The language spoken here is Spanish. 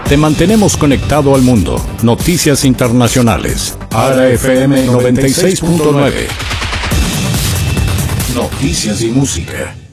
Te mantenemos conectado al mundo. Noticias internacionales. ARA FM 96.9. Noticias y música.